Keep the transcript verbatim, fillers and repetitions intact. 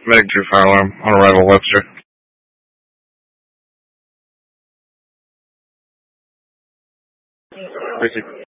Medic two fire alarm on arrival Webster. Basic